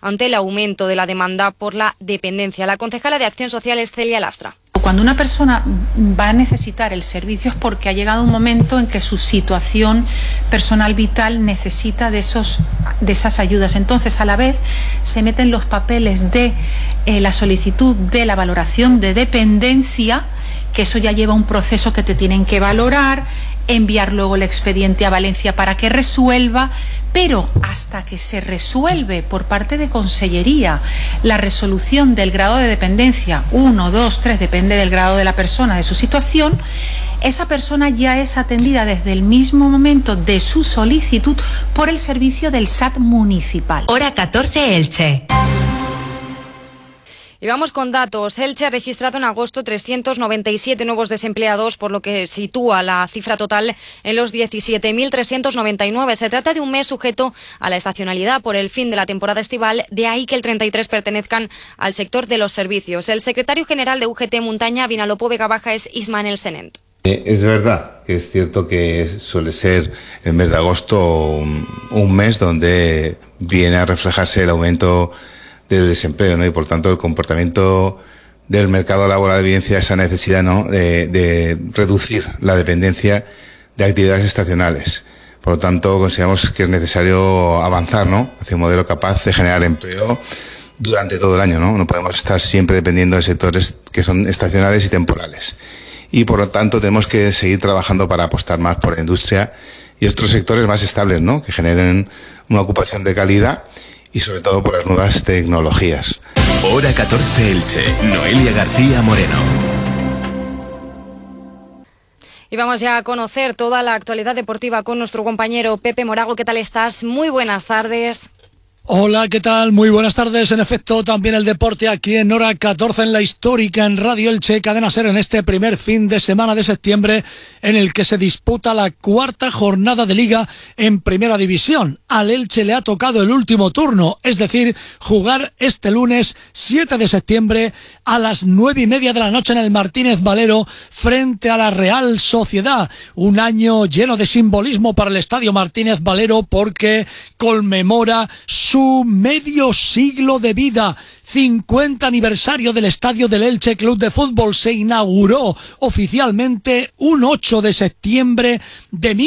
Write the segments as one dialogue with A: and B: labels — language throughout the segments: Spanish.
A: ante el aumento de la demanda por la dependencia. La concejala de Acción Social es Celia Lastra.
B: Cuando una persona va a necesitar el servicio es porque ha llegado un momento en que su situación personal vital necesita de esas ayudas. Entonces, a la vez, se meten los papeles de la solicitud de la valoración de dependencia, que eso ya lleva un proceso que te tienen que valorar, enviar luego el expediente a Valencia para que resuelva, pero hasta que se resuelve por parte de Consellería la resolución del grado de dependencia, 1, 2, 3, depende del grado de la persona, de su situación, esa persona ya es atendida desde el mismo momento de su solicitud por el servicio del SAT municipal.
C: Hora 14, Elche.
A: Y vamos con datos. Elche ha registrado en agosto 397 nuevos desempleados, por lo que sitúa la cifra total en los 17.399. Se trata de un mes sujeto a la estacionalidad por el fin de la temporada estival, de ahí que el 33 pertenezcan al sector de los servicios. El secretario general de UGT Montaña, Vinalopó Vega Baja, es Ismael Senent.
D: Es verdad que es cierto que suele ser el mes de agosto un mes donde viene a reflejarse el aumento del desempleo, ¿no? Y por tanto el comportamiento del mercado laboral evidencia esa necesidad, ¿no?, de reducir la dependencia de actividades estacionales. Por lo tanto, consideramos que es necesario avanzar, ¿no?, hacia un modelo capaz de generar empleo durante todo el año, ¿no? No podemos estar siempre dependiendo de sectores que son estacionales y temporales. Y por lo tanto tenemos que seguir trabajando para apostar más por la industria y otros sectores más estables, ¿no?, que generen una ocupación de calidad, y sobre todo por las nuevas tecnologías.
E: Hora 14, Elche. Noelia García Moreno.
A: Y vamos ya a conocer toda la actualidad deportiva con nuestro compañero Pepe Morago. ¿Qué tal estás? Muy buenas tardes.
F: Hola, ¿qué tal? Muy buenas tardes. En efecto, también el deporte aquí en Hora 14 en la histórica en Radio Elche, Cadena Ser, en este primer fin de semana de septiembre en el que se disputa la cuarta jornada de Liga en Primera División. Al Elche le ha tocado el último turno, es decir, jugar este lunes 7 de septiembre a las 9:30 de la noche en el Martínez Valero frente a la Real Sociedad. Un año lleno de simbolismo para el Estadio Martínez Valero porque conmemora su medio siglo de vida. 50 aniversario del estadio del Elche Club de Fútbol. Se inauguró oficialmente un 8 de septiembre de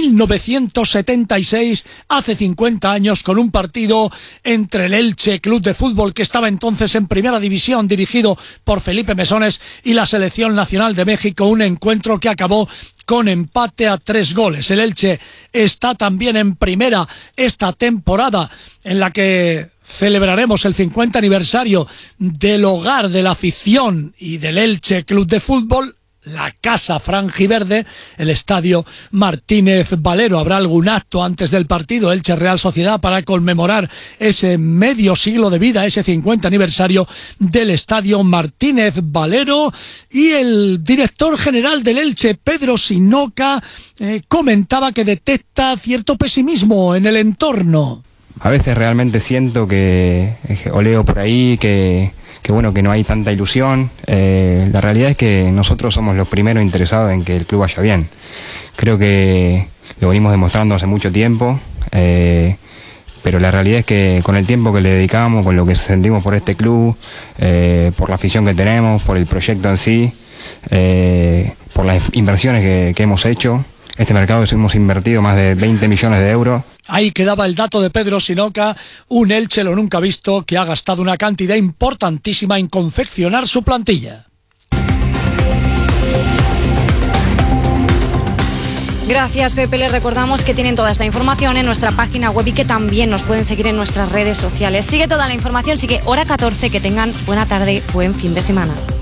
F: 1976, hace 50 años, con un partido entre el Elche Club de Fútbol, que estaba entonces en Primera División, dirigido por Felipe Mesones, y la Selección Nacional de México, un encuentro que acabó con empate a 3 goles. El Elche está también en primera esta temporada, en la que celebraremos el 50 aniversario del hogar de la afición y del Elche Club de Fútbol, la Casa Franjiverde, el Estadio Martínez Valero. Habrá algún acto antes del partido Elche Real Sociedad para conmemorar ese medio siglo de vida, ese 50 aniversario del Estadio Martínez Valero. Y el director general del Elche, Pedro Sinoca, comentaba que detecta cierto pesimismo en el entorno.
G: A veces realmente siento que o leo por ahí que bueno, que no hay tanta ilusión. La realidad es que nosotros somos los primeros interesados en que el club vaya bien. Creo que lo venimos demostrando hace mucho tiempo, pero la realidad es que con el tiempo que le dedicamos, con lo que sentimos por este club, por la afición que tenemos, por el proyecto en sí, por las inversiones que hemos hecho, este mercado hemos invertido más de 20 millones de euros.
F: Ahí quedaba el dato de Pedro Sinoca, un Elche lo nunca visto que ha gastado una cantidad importantísima en confeccionar su plantilla.
A: Gracias, Pepe. Les recordamos que tienen toda esta información en nuestra página web y que también nos pueden seguir en nuestras redes sociales. Sigue toda la información, sigue Hora 14. Que tengan buena tarde, buen fin de semana.